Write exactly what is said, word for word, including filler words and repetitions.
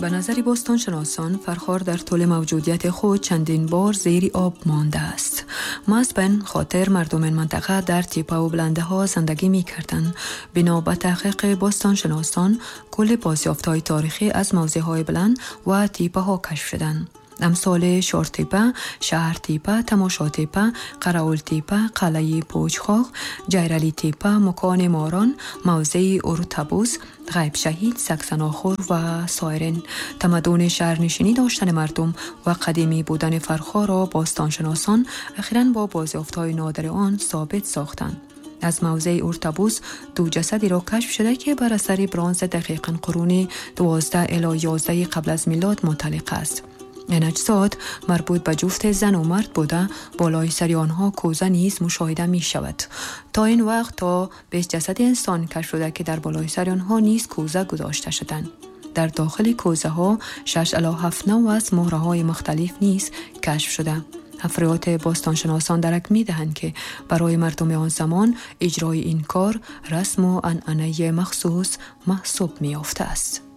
به نظر باستانشناسان فرخار در طول موجودیت خود چندین بار زیر آب مانده است. ماسبن خاطر مردم این منطقه در تپه و بلنده ها زندگی می کردند. بنا به تحقیق باستانشناسان کل بازیافت‌های تاریخی از موضع‌های بلند و تپه ها کشف شدند. امثال شور تپه، شهر تپه، تماشا تپه، قراول تپه، قلعه پوچخاق، جیرلی تپه، مکان ماران، موضع اورتبوس، غیب شهید، سکسناخور و سایرین. تمدن شهرنشینی داشتن مردم و قدیمی بودن فرخار را باستانشناسان اخیراً با بازیافت‌های نادر آن ثابت ساختند. از موضع اورتبوس دو جسدی را کشف شده که بر اثر برنز دقیقاً قرون دوازده الی یازده قبل از میلاد منطلق است. این اجساد مربوط به جفت زن و مرد بوده، بالای سر آنها کوزه نیز مشاهده می شود. تا این وقت تا بیست جسد انسان کشف شده که در بالای سر آنها نیز کوزه گذاشته شدند. در داخل کوزه ها شش الی هفت نوع از مهره های مختلف نیز کشف شده. افراد باستانشناسان درک می دهند که برای مردم آن زمان اجرای این کار رسم و عنعنه مخصوص محسوب می یافته است.